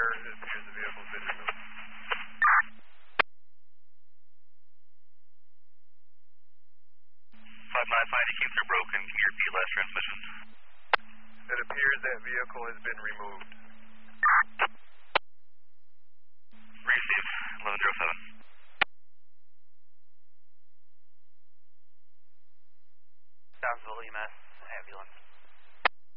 fire. It appears the vehicle has been removed. 595, the keeps are broken. Can you repeat last transmission? It appears that vehicle has been removed. Receive 1107.